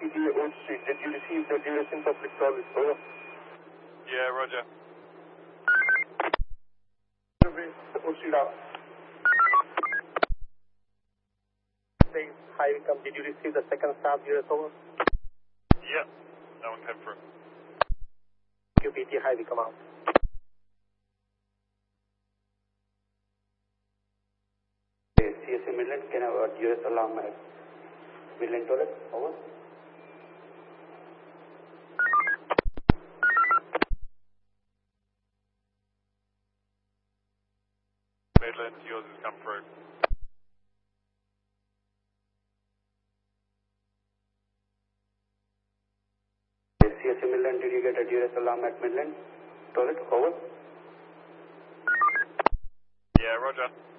PTA Old Street. Did you receive the duration public service? Over. Yeah, roger. Old Street out. Hi, Vikram. Did you receive the second staff US over? Yep, no one came through. QPT, hi, Vikram out. CSA Midland, can I have a US alarm at Midland toilet? Over. Midland, yours has come through. CSA Midland, did you get a US alarm at Midland toilet? Over. Yeah, roger.